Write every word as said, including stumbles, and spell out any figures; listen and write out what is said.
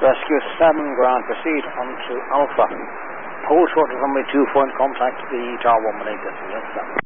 Rescue seven ground, proceed on to Alpha. Hold short of runway two four and contact the Tower one one eight decimal seven.